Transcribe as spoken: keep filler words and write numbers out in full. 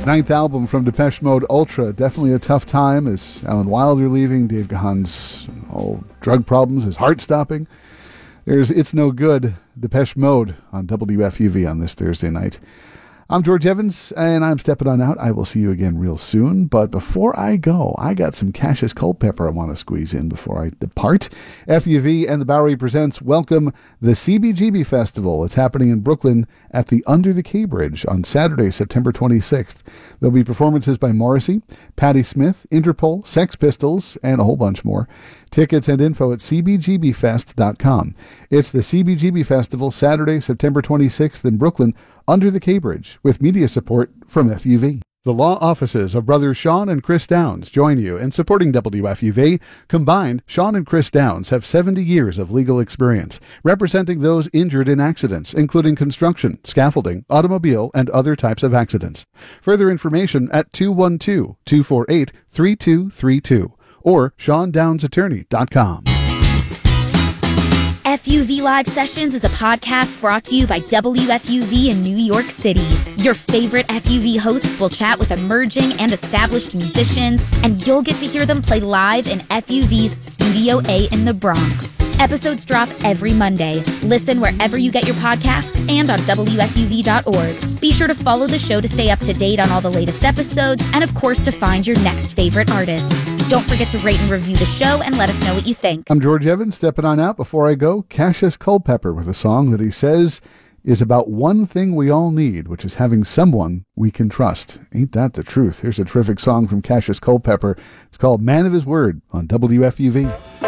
Ninth album from Depeche Mode, Ultra. Definitely a tough time as Alan Wilder leaving, Dave Gahan's oh, drug problems, his heart stopping. There's It's No Good, Depeche Mode on W F U V on this Thursday night. I'm George Evans, and I'm stepping on out. I will see you again real soon. But before I go, I got some Cassius Culpepper I want to squeeze in before I depart. F U V and the Bowery presents Welcome the C B G B Festival. It's happening in Brooklyn at the Under the K Bridge on Saturday, September twenty-sixth. There'll be performances by Morrissey, Patti Smith, Interpol, Sex Pistols, and a whole bunch more. Tickets and info at c b g b fest dot com. It's the C B G B Festival, Saturday, September twenty-sixth in Brooklyn, Under the K Bridge, with media support from F U V. The law offices of brothers Sean and Chris Downs join you in supporting W F U V. Combined, Sean and Chris Downs have seventy years of legal experience, representing those injured in accidents, including construction, scaffolding, automobile, and other types of accidents. Further information at two one two, two four eight, three two three two or sean downs attorney dot com. F U V Live Sessions is a podcast brought to you by W F U V in New York City. Your favorite F U V hosts will chat with emerging and established musicians, and you'll get to hear them play live in F U V's Studio A in the Bronx. Episodes drop every Monday. Listen wherever you get your podcasts and on W F U V dot org. Be sure to follow the show to stay up to date on all the latest episodes, and of course to find your next favorite artist. Don't forget to rate and review the show and let us know what you think. I'm George Evans, stepping on out. Before I go, Cassius Culpepper with a song that he says is about one thing we all need, which is having someone we can trust. Ain't that the truth? Here's a terrific song from Cassius Culpepper. It's called Man of His Word on W F U V.